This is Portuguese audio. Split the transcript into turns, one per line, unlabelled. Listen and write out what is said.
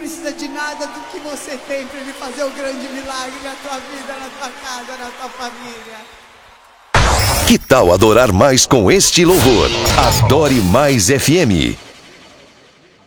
precisa de nada do que você tem para Ele fazer o grande milagre na tua vida, na tua casa, na tua família.
Que tal adorar mais com este louvor? Adore Mais FM.